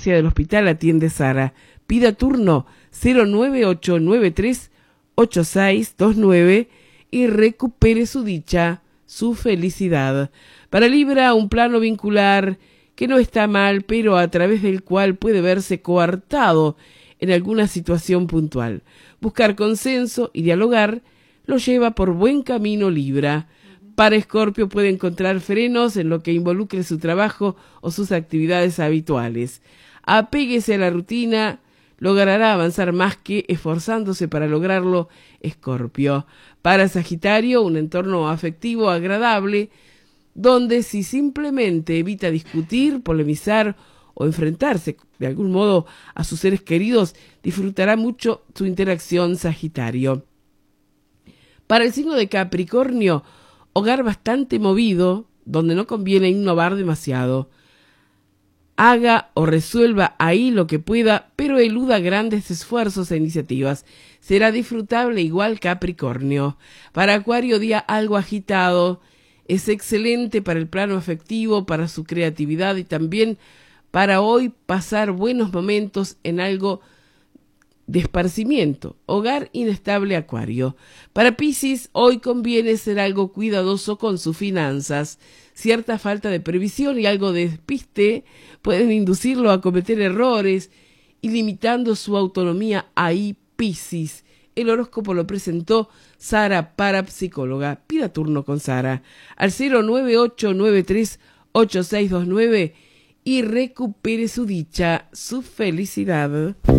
farmacia del hospital atiende Sara. Pida turno 098938629 y recupere su dicha, su felicidad. Para Libra, un plano vincular que no está mal, pero a través del cual puede verse coartado en alguna situación puntual. Buscar consenso y dialogar lo lleva por buen camino Libra. Para Escorpio puede encontrar frenos en lo que involucre su trabajo o sus actividades habituales. Apéguese a la rutina, logrará avanzar más que esforzándose para lograrlo, Escorpio. Para Sagitario, un entorno afectivo agradable, donde si simplemente evita discutir, polemizar o enfrentarse de algún modo a sus seres queridos, disfrutará mucho su interacción, Sagitario. Para el signo de Capricornio, hogar bastante movido, donde no conviene innovar demasiado. Haga o resuelva ahí lo que pueda, pero eluda grandes esfuerzos e iniciativas. Será disfrutable igual Capricornio. Para Acuario, día algo agitado. Es excelente para el plano afectivo, para su creatividad y también para hoy pasar buenos momentos en algo de esparcimiento. Hogar inestable Acuario. Para Piscis, hoy conviene ser algo cuidadoso con sus finanzas. Cierta falta de previsión y algo de despiste pueden inducirlo a cometer errores y limitando su autonomía ahí Piscis. El horóscopo lo presentó Sara, parapsicóloga. Pida turno con Sara al 098938629 y recupere su dicha, su felicidad.